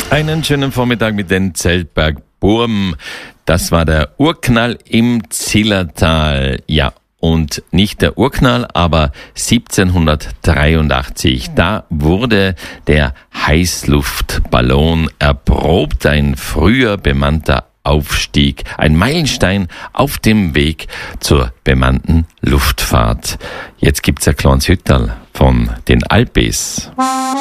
Einen schönen Vormittag mit den Zeltbergburm. Das war der Urknall im Zillertal. Ja, und nicht der Urknall, aber 1783. Da wurde der Heißluftballon erprobt, ein früher bemannter Aufstieg, ein Meilenstein auf dem Weg zur bemannten Luftfahrt. Jetzt gibt's ein kleines Hütterl von den Alpes.